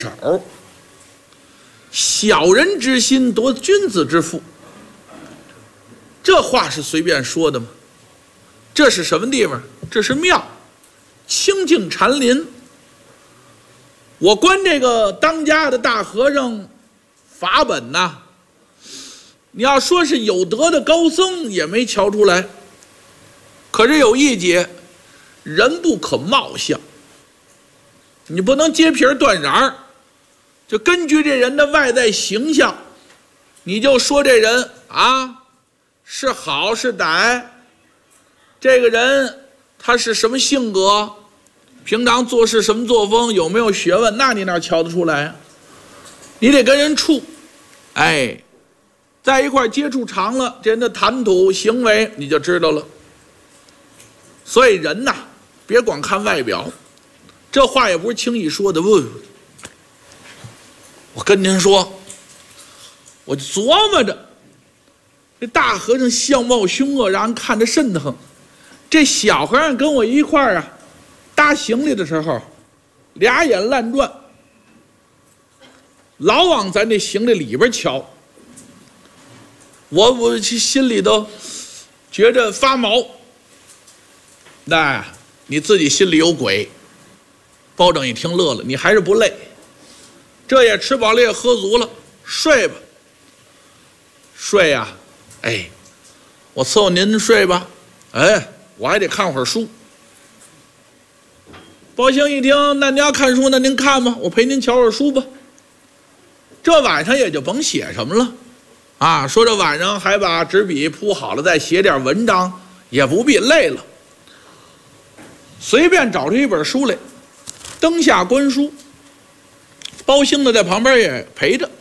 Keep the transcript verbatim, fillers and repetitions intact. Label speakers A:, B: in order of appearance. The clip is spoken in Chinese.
A: 少。小人之心夺君子之腹，这话是随便说的吗？这是什么地方？这是庙，清净禅林。我观这个当家的大和尚法本呐，你要说是有德的高僧也没瞧出来。可是有一节，人不可貌相，你不能揭皮断瓤儿，就根据这人的外在形象，你就说这人啊是好是歹，这个人他是什么性格，平常做事什么作风，有没有学问，那你哪瞧得出来啊？你得跟人处，哎，在一块接触长了，这人的谈吐行为你就知道了。所以人呐，别光看外表，这话也不是轻易说的。不，我跟您说，我就琢磨着，这大和尚相貌凶恶，让人看着瘆得慌。这小和尚跟我一块儿啊，搭行李的时候，俩眼乱转，老往咱这行李里边瞧。我我心里头觉着发毛。那你自己心里有鬼。包拯一听乐了，你还是不累，这也吃饱了也喝足了，睡吧。睡呀、啊，哎，我伺候您睡吧。哎，我还得看会儿书。包兴一听，那您要看书，那您看吧，我陪您瞧会儿书吧。这晚上也就甭写什么了，啊，说这晚上还把纸笔铺好了，再写点文章，也不必累了。随便找出一本书来，灯下观书。包兴呢在旁边也陪着。